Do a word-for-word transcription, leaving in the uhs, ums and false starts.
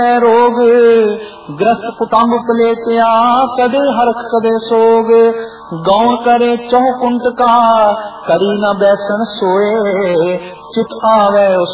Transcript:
रोग ग्रस्त कुटुंब पलेटिया कदे हरख कदे सोग गौण करे चौकुंट का करी न बैसन सोए चित आवे